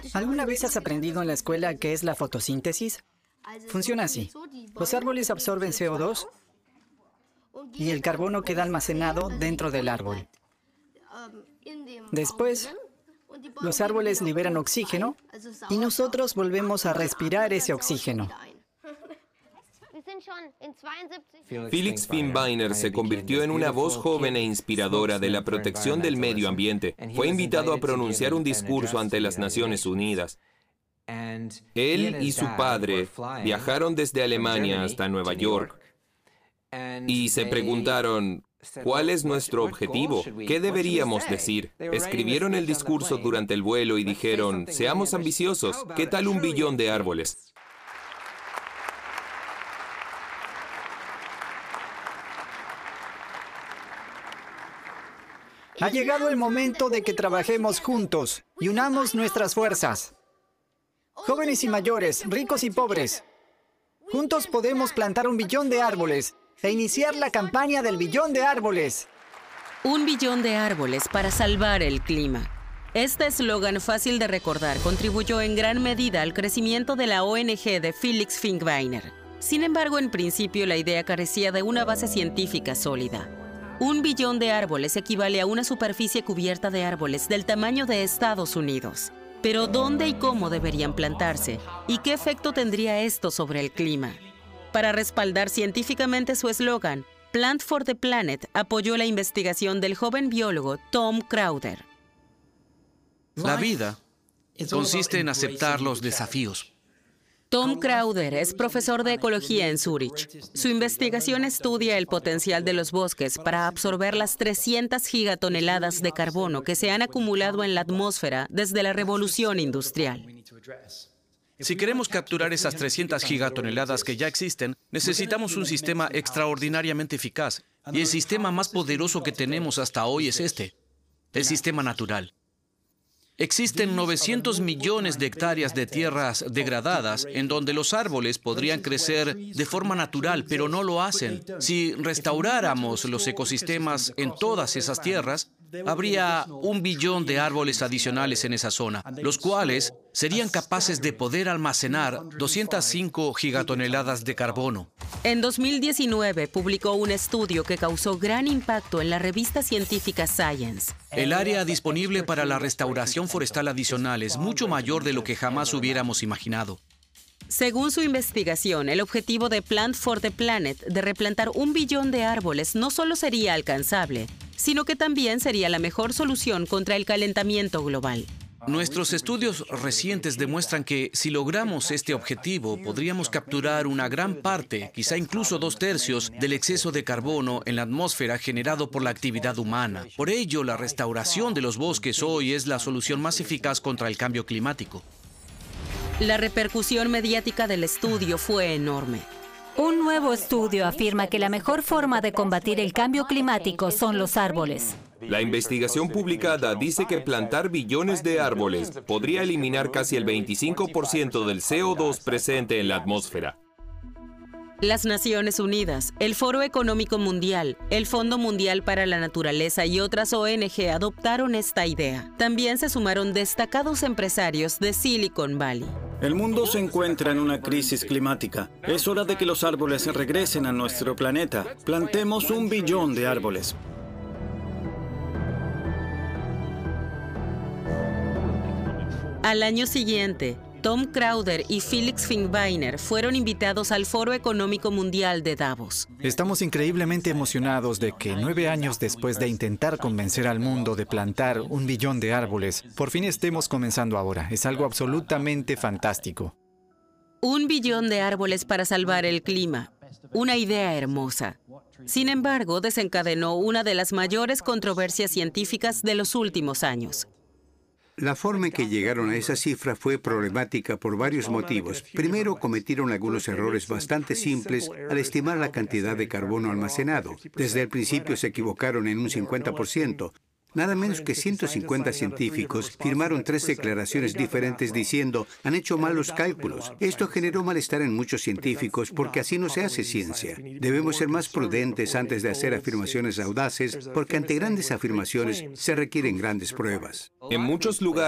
¿Alguna vez has aprendido en la escuela qué es la fotosíntesis? Funciona así. Los árboles absorben CO2 y el carbono queda almacenado dentro del árbol. Después, los árboles liberan oxígeno y nosotros volvemos a respirar ese oxígeno. Felix Finkbeiner se convirtió en una voz joven e inspiradora de la protección del medio ambiente. Fue invitado a pronunciar un discurso ante las Naciones Unidas. Él y su padre viajaron desde Alemania hasta Nueva York y se preguntaron, ¿cuál es nuestro objetivo? ¿Qué deberíamos decir? Escribieron el discurso durante el vuelo y dijeron, seamos ambiciosos, ¿qué tal 1 billón de árboles? Ha llegado el momento de que trabajemos juntos y unamos nuestras fuerzas. Jóvenes y mayores, ricos y pobres. Juntos podemos plantar 1 billón de árboles e iniciar la campaña del billón de árboles. 1 billón de árboles para salvar el clima. Este eslogan fácil de recordar contribuyó en gran medida al crecimiento de la ONG de Felix Finkbeiner. Sin embargo, en principio la idea carecía de una base científica sólida. 1 billón de árboles equivale a una superficie cubierta de árboles del tamaño de Estados Unidos. Pero ¿dónde y cómo deberían plantarse? ¿Y qué efecto tendría esto sobre el clima? Para respaldar científicamente su eslogan, Plant for the Planet apoyó la investigación del joven biólogo Tom Crowder. La vida consiste en aceptar los desafíos. Tom Crowder es profesor de ecología en Zúrich. Su investigación estudia el potencial de los bosques para absorber las 300 gigatoneladas de carbono que se han acumulado en la atmósfera desde la revolución industrial. Si queremos capturar esas 300 gigatoneladas que ya existen, necesitamos un sistema extraordinariamente eficaz. Y el sistema más poderoso que tenemos hasta hoy es este, el sistema natural. Existen 900 millones de hectáreas de tierras degradadas en donde los árboles podrían crecer de forma natural, pero no lo hacen. Si restauráramos los ecosistemas en todas esas tierras, habría 1 billón de árboles adicionales en esa zona, los cuales serían capaces de poder almacenar 205 gigatoneladas de carbono. En 2019 publicó un estudio que causó gran impacto en la revista científica Science. El área disponible para la restauración forestal adicional es mucho mayor de lo que jamás hubiéramos imaginado. Según su investigación, el objetivo de Plant for the Planet de replantar 1 billón de árboles no solo sería alcanzable, sino que también sería la mejor solución contra el calentamiento global. Nuestros estudios recientes demuestran que si logramos este objetivo, podríamos capturar una gran parte, quizá incluso 2/3 del exceso de carbono en la atmósfera generado por la actividad humana. Por ello, la restauración de los bosques hoy es la solución más eficaz contra el cambio climático. La repercusión mediática del estudio fue enorme. Un nuevo estudio afirma que la mejor forma de combatir el cambio climático son los árboles. La investigación publicada dice que plantar billones de árboles podría eliminar casi el 25% del CO2 presente en la atmósfera. Las Naciones Unidas, el Foro Económico Mundial, el Fondo Mundial para la Naturaleza y otras ONG adoptaron esta idea. También se sumaron destacados empresarios de Silicon Valley. El mundo se encuentra en una crisis climática. Es hora de que los árboles regresen a nuestro planeta. Plantemos 1 billón de árboles. Al año siguiente, Tom Crowder y Felix Finkbeiner fueron invitados al Foro Económico Mundial de Davos. Estamos increíblemente emocionados de que 9 años después de intentar convencer al mundo de plantar 1 billón de árboles, por fin estemos comenzando ahora. Es algo absolutamente fantástico. 1 billón de árboles para salvar el clima. Una idea hermosa. Sin embargo, desencadenó una de las mayores controversias científicas de los últimos años. La forma en que llegaron a esa cifra fue problemática por varios motivos. Primero, cometieron algunos errores bastante simples al estimar la cantidad de carbono almacenado. Desde el principio se equivocaron en un 50%. Nada menos que 150 científicos firmaron 3 declaraciones diferentes diciendo han hecho mal los cálculos. Esto generó malestar en muchos científicos porque así no se hace ciencia. Debemos ser más prudentes antes de hacer afirmaciones audaces porque ante grandes afirmaciones se requieren grandes pruebas. En muchos lugares